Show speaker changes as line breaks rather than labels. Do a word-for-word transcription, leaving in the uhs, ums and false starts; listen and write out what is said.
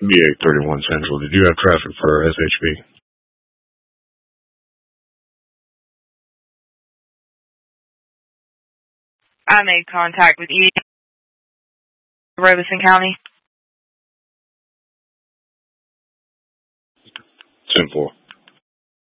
B eight thirty-one Central. Did you have traffic for S H B?
I made contact with E Robeson County.
ten four.